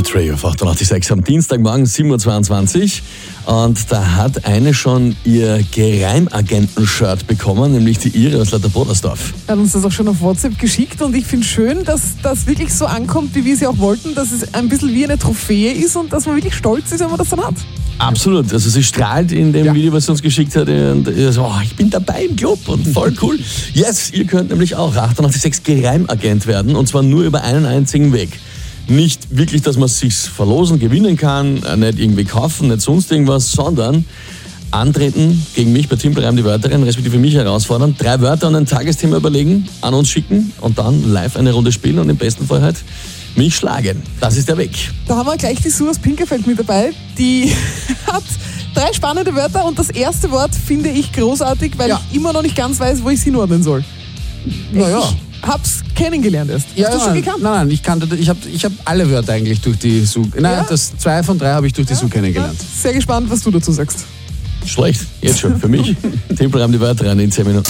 Tray auf 88.6 am Dienstagmorgen 7.22 Uhr. Und da hat eine schon ihr Geheimagenten-Shirt bekommen, nämlich die Ire aus Lauterbodersdorf. Er hat uns das auch schon auf WhatsApp geschickt und ich finde schön, dass das wirklich so ankommt, wie wir es ja auch wollten, dass es ein bisschen wie eine Trophäe ist und dass man wirklich stolz ist, wenn man das dann hat. Absolut, also sie strahlt in dem Video, was sie uns geschickt hat, und so, ich bin dabei im Club und voll cool. Yes, ihr könnt nämlich auch 88.6 Geheimagent werden und zwar nur über einen einzigen Weg. Nicht wirklich, dass man es sich verlosen, gewinnen kann, nicht irgendwie kaufen, nicht sonst irgendwas, sondern antreten gegen mich bei Timpelreim die Wörterin, respektive mich herausfordern, 3 Wörter und ein Tagesthema überlegen, an uns schicken und dann live eine Runde spielen und im besten Fall halt mich schlagen. Das ist der Weg. Da haben wir gleich die Sue aus Pinkerfeld mit dabei. Die hat 3 spannende Wörter und das erste Wort finde ich großartig, weil ich immer noch nicht ganz weiß, wo ich es hinordnen soll. Naja. Ich hab's kennengelernt erst. Hast du schon gekannt? Nein, ich kannte, ich hab alle Wörter eigentlich durch die Sue. Nein, 2 von 3 habe ich durch die Sue kennengelernt. Sehr gespannt, was du dazu sagst. Schlecht, jetzt schon, für mich. Timpelreim die Wörterin in 10 Minuten.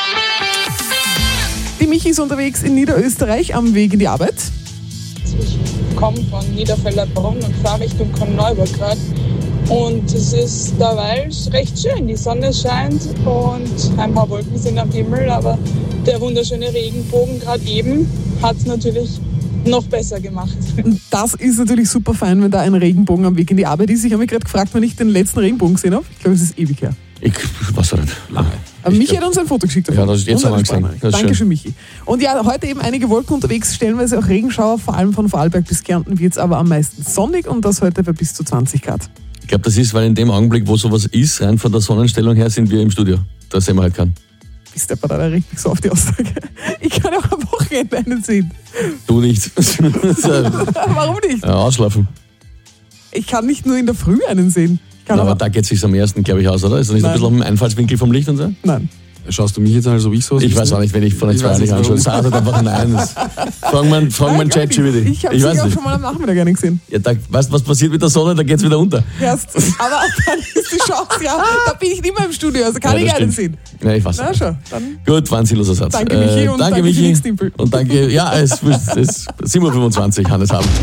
Die Michi ist unterwegs in Niederösterreich am Weg in die Arbeit. Ich komme von Niederfellerbrunn und fahre Richtung Korneuburg gerade. Und es ist derweil recht schön. Die Sonne scheint und ein paar Wolken sind am Himmel, aber der wunderschöne Regenbogen gerade eben hat es natürlich noch besser gemacht. Und das ist natürlich super fein, wenn da ein Regenbogen am Weg in die Arbeit ist. Ich habe mich gerade gefragt, wann ich den letzten Regenbogen gesehen habe. Ich glaube, es ist ewig her. Ich weiß nicht, lange. Aber Michi hat uns ein Foto geschickt davon. Ja, das ist jetzt einmal gesehen. Dankeschön, Michi. Und ja, heute eben einige Wolken unterwegs, stellenweise auch Regenschauer, vor allem von Vorarlberg bis Kärnten wird es aber am meisten sonnig und das heute bei bis zu 20 Grad. Ich glaube, das ist, weil in dem Augenblick, wo sowas ist, rein von der Sonnenstellung her, sind wir im Studio. Da sehen wir halt keinen. Bist der da regt mich so auf die Aussage. Ich kann auch am Wochenende einen sehen. Du nicht. Warum nicht? Ja, ausschlafen. Ich kann nicht nur in der Früh einen sehen. Aber da geht es sich am ersten, glaube ich, aus, oder? Ist das nicht ein bisschen um den Einfallswinkel vom Licht und so? Nein. Schaust du mich jetzt an, so wie ich so? Ich weiß auch nicht, wenn ich von den 2 nicht anschaue. Sag halt einfach nein. Fragen wir einen ChatGPT. Ich habe sie auch schon mal am Nachmittag gar nicht gesehen. Ja, weißt du, was passiert mit der Sonne? Da geht es wieder unter. Erst. Aber dann ist die Chance, da bin ich nicht mehr im Studio, also kann ich einen sehen. Ja, ich weiß nicht. Na schon. Dann gut, war ein sinnloser Satz. Danke, Michi, und danke Michi. Felix Dimpel. Und danke, ja, es ist 7.25 Uhr, Hannes Abend.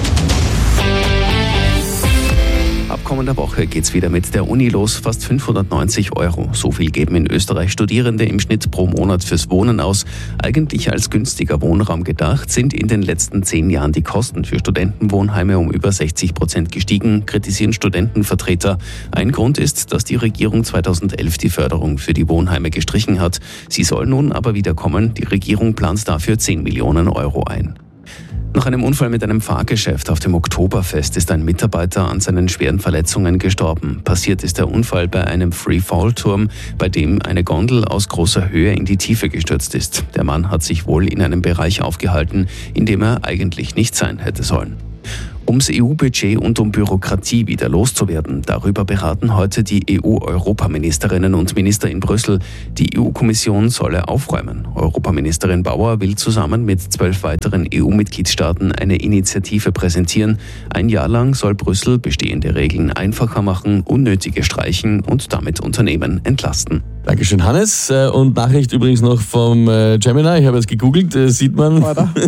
Ab kommender Woche geht's wieder mit der Uni los. Fast 590 €. So viel geben in Österreich Studierende im Schnitt pro Monat fürs Wohnen aus. Eigentlich als günstiger Wohnraum gedacht, sind in den letzten 10 Jahren die Kosten für Studentenwohnheime um über 60% gestiegen, kritisieren Studentenvertreter. Ein Grund ist, dass die Regierung 2011 die Förderung für die Wohnheime gestrichen hat. Sie soll nun aber wieder kommen. Die Regierung plant dafür 10 Millionen € ein. Nach einem Unfall mit einem Fahrgeschäft auf dem Oktoberfest ist ein Mitarbeiter an seinen schweren Verletzungen gestorben. Passiert ist der Unfall bei einem Free-Fall-Turm, bei dem eine Gondel aus großer Höhe in die Tiefe gestürzt ist. Der Mann hat sich wohl in einem Bereich aufgehalten, in dem er eigentlich nicht sein hätte sollen. Ums EU-Budget und um Bürokratie wieder loszuwerden, darüber beraten heute die EU-Europaministerinnen und Minister in Brüssel. Die EU-Kommission solle aufräumen. Europaministerin Bauer will zusammen mit 12 weiteren EU-Mitgliedstaaten eine Initiative präsentieren. Ein Jahr lang soll Brüssel bestehende Regeln einfacher machen, unnötige streichen und damit Unternehmen entlasten. Dankeschön, Hannes. Und Nachricht übrigens noch vom Gemini. Ich habe jetzt gegoogelt. Sieht man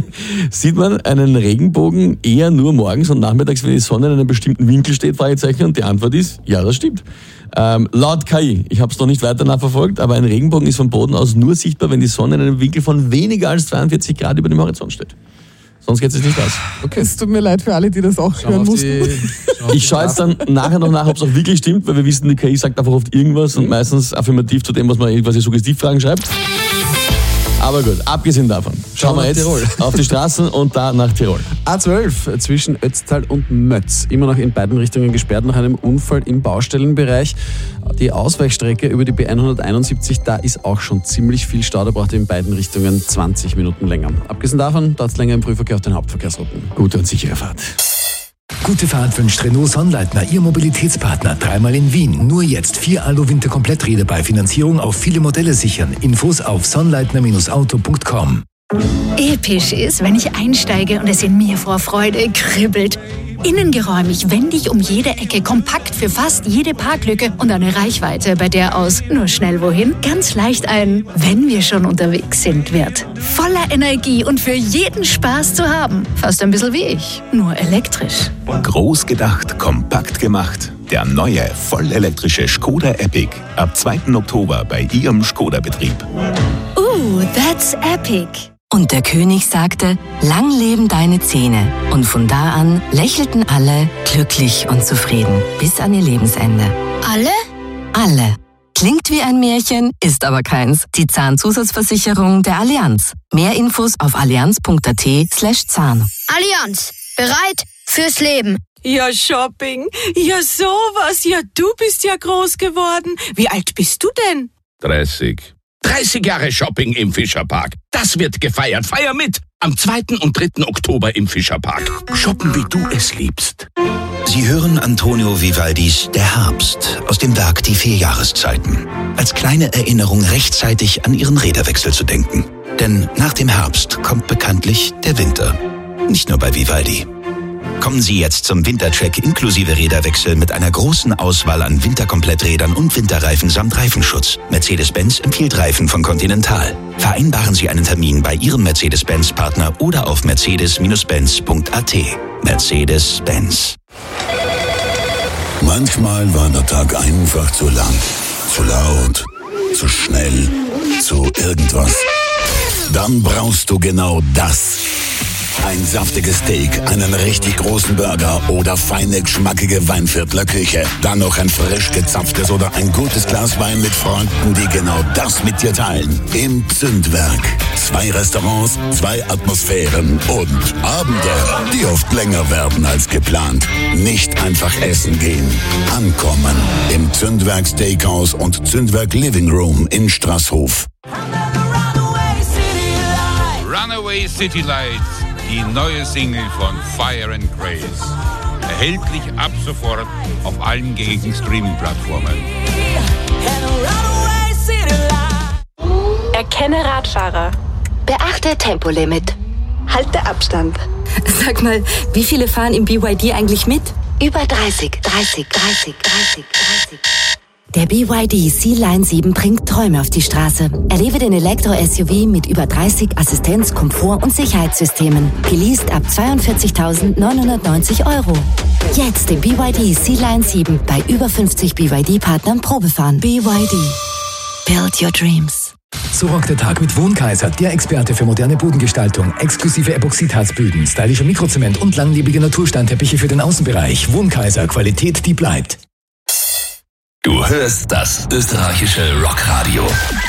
einen Regenbogen eher nur morgens und nachmittags, wenn die Sonne in einem bestimmten Winkel steht? Fragezeichen. Und die Antwort ist, ja, das stimmt. Laut KI, ich habe es noch nicht weiter nachverfolgt, aber ein Regenbogen ist vom Boden aus nur sichtbar, wenn die Sonne in einem Winkel von weniger als 42 Grad über dem Horizont steht. Sonst geht es nicht aus. Okay. Es tut mir leid für alle, die das auch hören mussten. Ich schaue jetzt dann nachher noch nach, ob es auch wirklich stimmt, weil wir wissen, die KI sagt einfach oft irgendwas und meistens affirmativ zu dem, was man quasi Suggestivfragen schreibt. Aber gut, abgesehen davon, schauen wir jetzt auf die Straßen und da nach Tirol. A12 zwischen Ötztal und Mötz. Immer noch in beiden Richtungen gesperrt nach einem Unfall im Baustellenbereich. Die Ausweichstrecke über die B171, da ist auch schon ziemlich viel Stau. Da braucht ihr in beiden Richtungen 20 Minuten länger. Abgesehen davon dauert es länger im Frühverkehr auf den Hauptverkehrsrouten. Gute und sichere Fahrt. Gute Fahrt wünscht Renault Sonnleitner, Ihr Mobilitätspartner. 3-mal in Wien. Nur jetzt 4 Alu-Winter-Kompletträder bei Finanzierung auf viele Modelle sichern. Infos auf sonnleitner-auto.com. Episch ist, wenn ich einsteige und es in mir vor Freude kribbelt. Innen geräumig, wendig um jede Ecke, kompakt für fast jede Parklücke und eine Reichweite, bei der aus nur schnell wohin ganz leicht ein "Wenn wir schon unterwegs sind" wird. Voller Energie und für jeden Spaß zu haben. Fast ein bisschen wie ich, nur elektrisch. Groß gedacht, kompakt gemacht. Der neue, vollelektrische Skoda Epic. Ab 2. Oktober bei Ihrem Skoda-Betrieb. That's epic. Und der König sagte, lang leben deine Zähne. Und von da an lächelten alle glücklich und zufrieden. Bis an ihr Lebensende. Alle? Alle. Klingt wie ein Märchen, ist aber keins. Die Zahnzusatzversicherung der Allianz. Mehr Infos auf allianz.at/Zahn. Allianz, bereit fürs Leben. Ja, Shopping. Ja, sowas. Ja, du bist ja groß geworden. Wie alt bist du denn? 30. 30 Jahre Shopping im Fischerpark. Das wird gefeiert. Feier mit! Am 2. und 3. Oktober im Fischerpark. Shoppen, wie du es liebst. Sie hören Antonio Vivaldis Der Herbst aus dem Werk Die 4 Jahreszeiten. Als kleine Erinnerung rechtzeitig an Ihren Räderwechsel zu denken. Denn nach dem Herbst kommt bekanntlich der Winter. Nicht nur bei Vivaldi. Kommen Sie jetzt zum Wintercheck inklusive Räderwechsel mit einer großen Auswahl an Winterkompletträdern und Winterreifen samt Reifenschutz. Mercedes-Benz empfiehlt Reifen von Continental. Vereinbaren Sie einen Termin bei Ihrem Mercedes-Benz-Partner oder auf mercedes-benz.at. Mercedes-Benz. Manchmal war der Tag einfach zu lang, zu laut, zu schnell, zu irgendwas. Dann brauchst du genau das. Ein saftiges Steak, einen richtig großen Burger oder feine, geschmackige Weinviertler Küche. Dann noch ein frisch gezapftes oder ein gutes Glas Wein mit Freunden, die genau das mit dir teilen. Im Zündwerk. 2 Restaurants, 2 Atmosphären und Abende, die oft länger werden als geplant. Nicht einfach essen gehen. Ankommen im Zündwerk Steakhouse und Zündwerk Living Room in Straßhof. Runaway City Lights. Die neue Single von Fire and Grace. Erhältlich ab sofort auf allen gängigen Streaming-Plattformen. Erkenne Radfahrer. Beachte Tempolimit. Halte Abstand. Sag mal, wie viele fahren im BYD eigentlich mit? Über 30. Der BYD Sea-Line 7 bringt Träume auf die Straße. Erlebe den Elektro-SUV mit über 30 Assistenz-, Komfort- und Sicherheitssystemen. Geleast ab 42.990 €. Jetzt den BYD Sea-Line 7 bei über 50 BYD-Partnern Probefahren. BYD. Build your dreams. So rockt der Tag mit Wohnkaiser, der Experte für moderne Bodengestaltung, exklusive Epoxidharzböden, stylischer Mikrozement und langlebige Natursteinteppiche für den Außenbereich. Wohnkaiser, Qualität, die bleibt. Du hörst das österreichische Rockradio.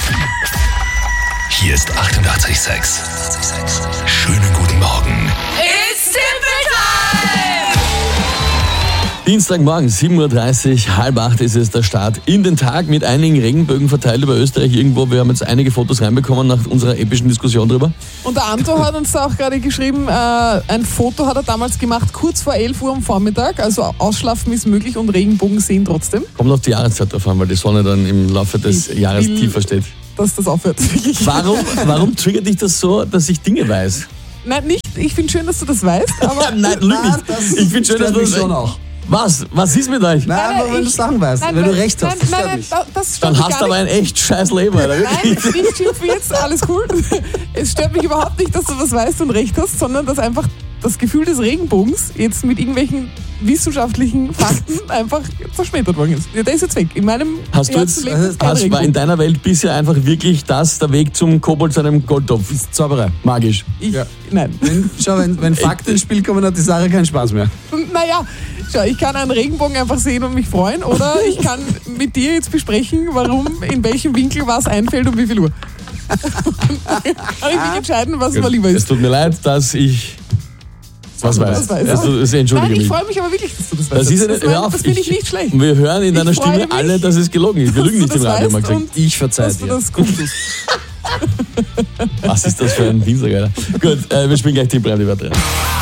Hier ist 88,6. Schönen guten Morgen. It's Simple Time! Dienstagmorgen, 7.30 Uhr, 7:30 ist es der Start in den Tag mit einigen Regenbögen verteilt über Österreich irgendwo. Wir haben jetzt einige Fotos reinbekommen nach unserer epischen Diskussion drüber. Und der Anto hat uns da auch gerade geschrieben, ein Foto hat er damals gemacht, kurz vor 11 Uhr am Vormittag. Also Ausschlafen ist möglich und Regenbogen sehen trotzdem. Kommt auf die Jahreszeit drauf an, weil die Sonne dann im Laufe des Jahres tiefer steht. Dass das aufhört. Warum triggert dich das so, dass ich Dinge weiß? Nein, nicht. Ich finde schön, dass du das weißt. Aber Nein, lüg nicht. Ich finde schön, dass du das schon auch. Was ist mit euch? Nein, aber wenn du Sachen weißt, wenn du recht hast, das stört mich. Das stört Dann mich hast du gar aber ein nicht. echt scheiß Leben, Alter. Nein, nicht schimpf jetzt, alles cool. Es stört mich überhaupt nicht, dass du was weißt und recht hast, sondern dass einfach das Gefühl des Regenbogens jetzt mit irgendwelchen wissenschaftlichen Fakten einfach zerschmettert worden ist. Der ist jetzt weg. In meinem Hast du jetzt, Regenbogen. war in deiner Welt bisher einfach wirklich das der Weg zum Kobold zu einem Goldtopf? Ist Zauberei. Magisch. Nein. Wenn Fakten ins Spiel kommen, hat die Sache keinen Spaß mehr. Naja, schau, ich kann einen Regenbogen einfach sehen und mich freuen oder ich kann mit dir jetzt besprechen, warum, in welchem Winkel was einfällt und wie viel Uhr. Kann ich mich entscheiden, was mir lieber Es ist. tut mir leid, dass ich was weiß. Entschuldige Nein, ich mich. freue mich aber wirklich, dass du das weißt. Das ist Das finde ich nicht schlecht. Wir hören in deiner Ich freue Stimme mich, alle, dass es gelogen ist. Wir lügen nicht dass im du das Radio, mal weißt gesagt. und Ich verzeihe dass du dir. das gut tust. Was ist das für ein Dienstag, Alter? Gut, wir spielen gleich Tipp rein, die Wörter rein.